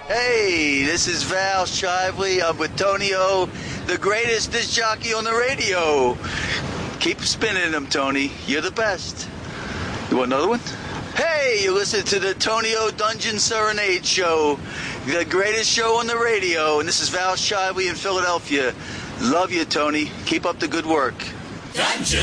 Hey, this is Val Shively. I'm with Tonio, the greatest disc jockey on the radio. Keep spinning them, Tony. You're the best. You want another one? Hey, you listen to the Tonio Dungeon Serenade Show, the greatest show on the radio. And this is Val Shively in Philadelphia. Love you, Tony. Keep up the good work. Dungeon